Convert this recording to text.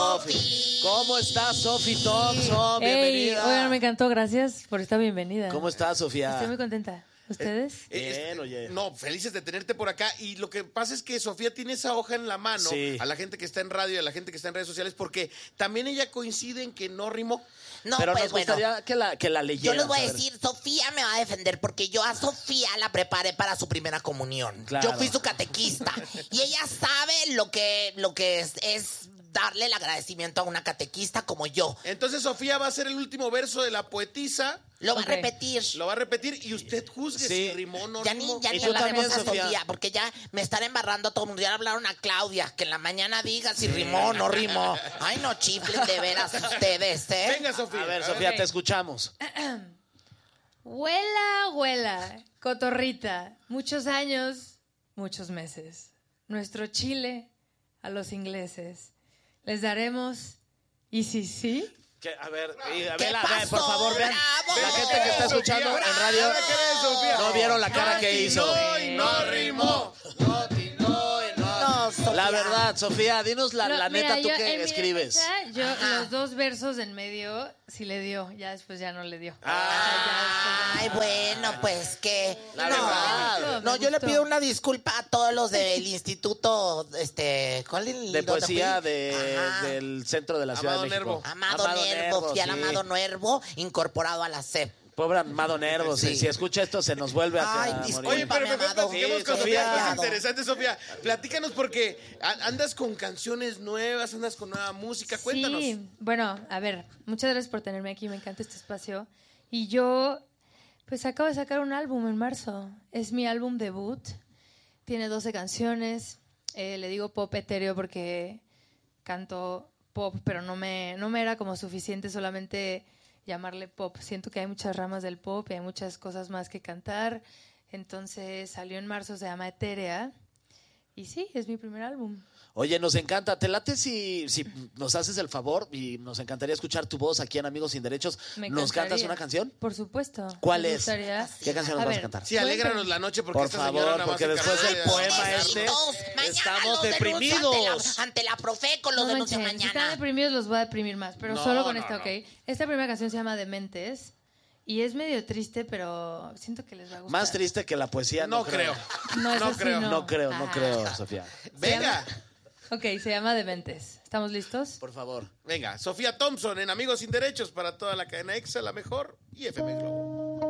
¿Cómo estás, Sofi Thompson? Bienvenida. Oigan, me encantó, gracias por esta bienvenida. ¿Cómo estás, Sofía? Estoy muy contenta. ¿Ustedes? Bien, oye. No, felices de tenerte por acá. Y lo que pasa es que Sofía tiene esa hoja en la mano, sí, a la gente que está en radio y a la gente que está en redes sociales, porque también ella coincide en que no rimó. No, pero pues nos gustaría que la leyeras. Yo les voy a decir, Sofía me va a defender porque yo a Sofía la preparé para su primera comunión. Claro. Yo fui su catequista y ella sabe lo que es darle el agradecimiento a una catequista como yo. Entonces Sofía va a ser el último verso de la poetisa. Lo va a repetir. Lo va a repetir y usted juzgue si rimó o no Ya rimó. ni tú también, hablaremos a Sofía. Sofía, porque ya me están embarrando a todo el mundo. Ya hablaron a Claudia, que en la mañana diga si rimó o no rimó. Ay, no chiflen de veras ustedes, ¿eh? Venga, Sofía. A ver, Sofía, Ok. te escuchamos. Huela, huela, cotorrita. Muchos años, muchos meses. Nuestro Chile a los ingleses. Les daremos, ¿y si sí? A ver, ¿Qué vean, por pasó? favor, vean. ¡Bravo! La gente que está escuchando Sofía, en radio, ahora qué ves, Sofía. no vieron la cara que hizo. No, y no rimó. No, Sofía. La verdad, Sofía, dinos la No, neta, mira, tú yo, que en mi escribes. defensa, Yo Ajá. los dos versos en medio sí le dio. Ya después ya no le dio. Ay, bueno, pues que... La no, verdad. no, Me yo le gustó. pido una disculpa a todos los del instituto, ¿cuál es el De donde poesía fui? Ajá. del centro de la Ciudad Amado de México. Nervo. Amado Nervo, fui al sí. Amado Nervo, incorporado a la CEP. Pobre Amado Nervo, Sí. si escucha esto se nos vuelve a Ay, morir. disculpa. Oye, pero mejor Amado. platiquemos Sí, con Sofía. Sofía. Es interesante, Sofía. Platícanos porque andas con canciones nuevas, andas con nueva música. Cuéntanos. Sí, bueno, a ver, muchas gracias por tenerme aquí, me encanta este espacio. Y yo, pues acabo de sacar un álbum en marzo. Es mi álbum debut. Tiene 12 canciones. Le digo pop etéreo porque canto pop, pero no me era como suficiente solamente llamarle pop. Siento que hay muchas ramas del pop y hay muchas cosas más que cantar. Entonces salió en marzo, se llama Etérea. Y sí, es mi primer álbum. Oye, nos encanta. ¿Te late si nos haces el favor? Y nos encantaría escuchar tu voz aquí en Amigos Sin Derechos. Me ¿Nos encantaría. cantas una canción? Por supuesto. ¿Cuál Me es? gustaría. ¿Qué canción nos A vas a ver, cantar? Sí, alégranos la noche porque Por esta favor, señora nada más porque se después encarga del de- poema Pobrecitos, este, mañana estamos los denuncio deprimidos. Ante la Profeco los No denuncia manchen, si están mañana. deprimidos los voy a deprimir más, pero No, solo con no, esta, no. ¿ok? Esta primera canción se llama Dementes y es medio triste, pero siento que les va a gustar. Más triste que la poesía, No creo. No, es No así, creo. No creo, Ajá. Sofía. Venga. Ok, se llama Dementes. ¿Estamos listos? Por favor. Venga, Sofía Thompson en Amigos Sin Derechos para toda la cadena EXA, la mejor, y FM Globo.